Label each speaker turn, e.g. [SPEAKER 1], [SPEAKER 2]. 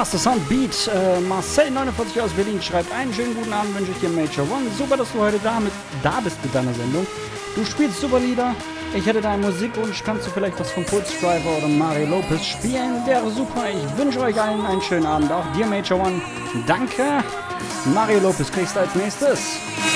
[SPEAKER 1] Master Sound Beat. Marcel49 aus Berlin schreibt: einen schönen guten Abend wünsche ich dir, Major One. Super, dass du heute da bist mit deiner Sendung. Du spielst super Lieder. Ich hätte deinen Musikwunsch. Kannst du vielleicht was von Pulse Driver oder Mario Lopez spielen? Wäre super. Ich wünsche euch allen einen schönen Abend. Auch dir, Major One. Danke. Mario Lopez kriegst du als nächstes.